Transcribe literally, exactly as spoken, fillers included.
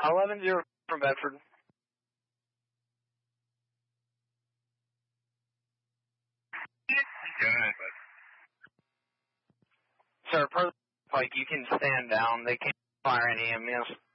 eleven zero from Bedford. Go ahead, bud. Sir, per like you can stand down. They can't fire any M S.